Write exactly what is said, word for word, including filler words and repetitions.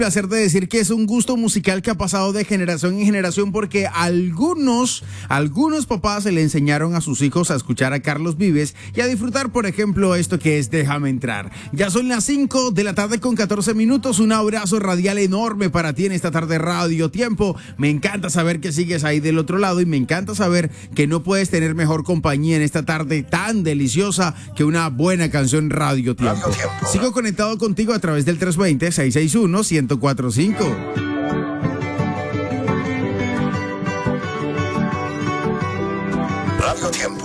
placer de decir que es un gusto musical que ha pasado de generación en generación porque algunos, algunos papás se le enseñaron a sus hijos a escuchar a Carlos Vives y a disfrutar, por ejemplo, esto que es Déjame Entrar. Ya son las cinco de la tarde con catorce minutos. Un abrazo radial enorme para ti en esta tarde Radio Tiempo. Me encanta saber que sigues ahí del otro lado y me encanta saber que no puedes tener mejor compañía en esta tarde tan deliciosa que una buena canción Radio Tiempo. Radio Tiempo. Sigo conectado contigo a través del tres dos cero, seis seis uno, uno cero cuatro cinco. Radio Tiempo.